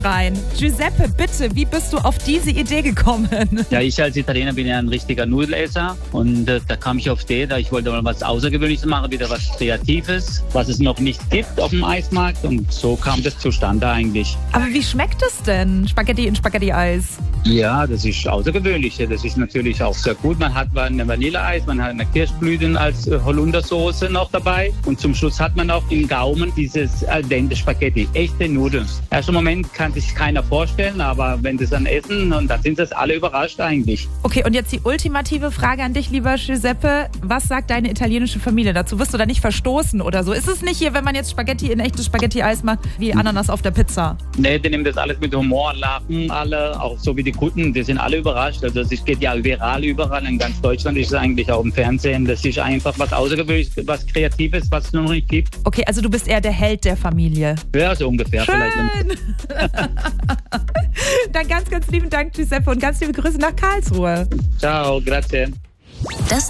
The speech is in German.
rein. Giuseppe, bitte, wie bist du auf diese Idee gekommen? Ja, ich als Italiener bin ja ein richtiger Nudelesser und da kam ich auf die Idee, ich wollte mal was Außergewöhnliches machen, wieder was Kreatives, was es noch nicht gibt auf dem Eismarkt und so kam das zustande eigentlich. Aber wie schmeckt es denn, Spaghetti in Spaghetti-Eis? Ja, das ist außergewöhnlich. Das ist natürlich auch sehr gut. Man hat ein Vanilleeis, man hat eine Kirschblüten als Holundersoße noch dabei und zum Schluss hat man auch im Gaumen dieses al dente Spaghetti, echte Nudeln. Erster Moment kann sich keiner vorstellen, aber wenn sie es dann essen, und dann sind das alle überrascht eigentlich. Okay, und jetzt die ultimative Frage an dich, lieber Giuseppe. Was sagt deine italienische Familie dazu? Wirst du da nicht verstoßen oder so? Ist es nicht hier, wenn man jetzt Spaghetti in echtes Spaghetti-Eis macht, wie Ananas auf der Pizza? Nee, die nehmen das alles mit Humor, lachen alle, auch so wie die Kunden, die sind alle überrascht. Also es geht ja viral überall, in ganz Deutschland ist es eigentlich auch im Fernsehen. Das ist einfach was Außergewöhnliches, was Kreatives, was es noch nicht gibt. Okay, also du bist eher der Held der Familie. Ja, so ungefähr. Schön. Vielleicht. Dann ganz, ganz lieben Dank, Giuseppe, und ganz liebe Grüße nach Karlsruhe. Ciao, grazie.